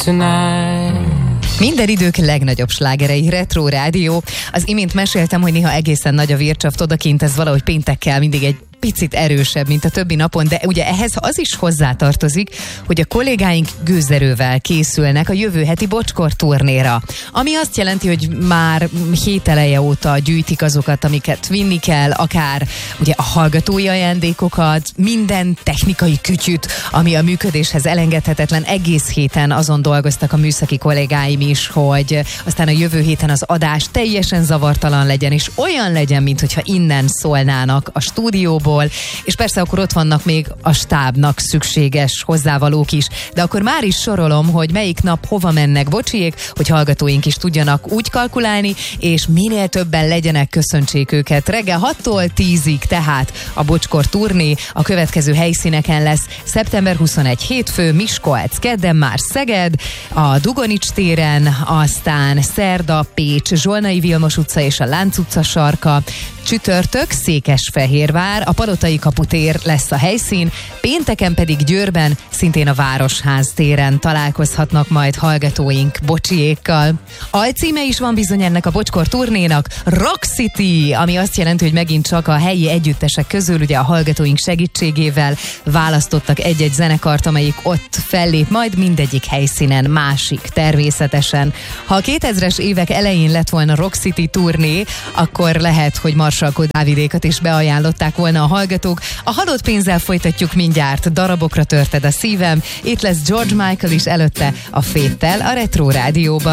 tonight. Minden idők legnagyobb slágerei, Retro Rádió. Az imént meséltem, hogy néha egészen nagy a vircsaft odakint, ez valahogy péntekkel mindig egy picit erősebb, mint a többi napon, de ugye ehhez az is hozzátartozik, hogy a kollégáink gőzerővel készülnek a jövő heti Bocskor turnéra. Ami azt jelenti, hogy már hét eleje óta gyűjtik azokat, amiket vinni kell, akár ugye a hallgatói ajándékokat, minden technikai kütyüt, ami a működéshez elengedhetetlen. Egész héten azon dolgoztak a műszaki kollégáim is, hogy aztán a jövő héten az adás teljesen zavartalan legyen, és olyan legyen, mintha innen szólnának a stúdióból, és persze akkor ott vannak még a stábnak szükséges hozzávalók is, de akkor már is sorolom, hogy melyik nap hova mennek bocsiék, hogy hallgatóink is tudjanak úgy kalkulálni, és minél többen legyenek, köszöntsék őket. Reggel 6-tól 10-ig tehát a Bocskor turné a következő helyszíneken lesz. Szeptember 21 hétfő, Miskolc, kedden már Szeged, a Dugonics téren, aztán szerda Pécs, Zsolnai Vilmos utca és a Lánc utca sarka, csütörtök Székesfehérvár, a Palotai kaputér lesz a helyszín, pénteken pedig Győrben, szintén a Városház téren találkozhatnak majd hallgatóink bocsiékkal. Alcíme is van bizony ennek a Bocskor turnénak, Rock City, ami azt jelenti, hogy megint csak a helyi együttesek közül, ugye a hallgatóink segítségével választottak egy-egy zenekart, amelyik ott fellép, majd mindegyik helyszínen másik természetesen. Ha a 2000-es évek elején lett volna Rock City turné, akkor lehet, hogy Marsalkó Dávidékat is beajánlották volna a hallgatók. A halott pénzzel folytatjuk mindjárt, darabokra törted a szívem. Itt lesz George Michael is előtte a Féttel a Retro Rádióban.